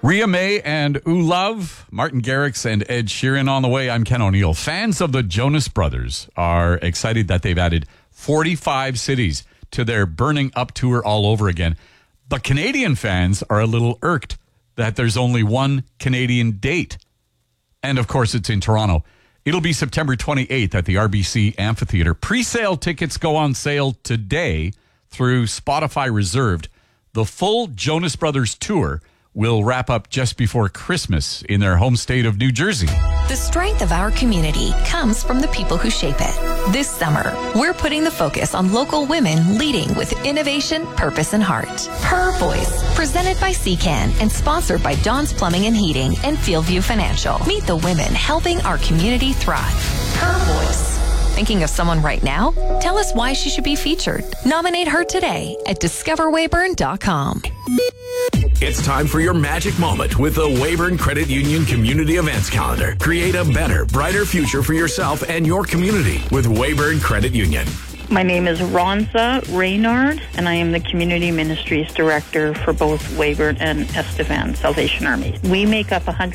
Rhea May and Ooh Love, Martin Garrix and Ed Sheeran on the way. I'm Ken O'Neill. Fans of the Jonas Brothers are excited that they've added 45 cities to their Burning Up tour all over again. But Canadian fans are a little irked that there's only one Canadian date. And of course, it's in Toronto. It'll be September 28th at the RBC Amphitheater. Pre-sale tickets go on sale today through Spotify Reserved. The full Jonas Brothers tour will wrap up just before Christmas in their home state of New Jersey. The strength of our community comes from the people who shape it. This summer, we're putting the focus on local women leading with innovation, purpose, and heart. Her Voice, presented by CCAN and sponsored by Don's Plumbing and Heating and Fieldview Financial. Meet the women helping our community thrive. Her Voice. Thinking of someone right now? Tell us why she should be featured. Nominate her today at discoverwayburn.com. It's time for your magic moment with the Weyburn Credit Union Community Events Calendar. Create a better, brighter future for yourself and your community with Weyburn Credit Union. My name is Ronza Reynard, and I am the Community Ministries Director for both Weyburn and Estevan Salvation Army. We make up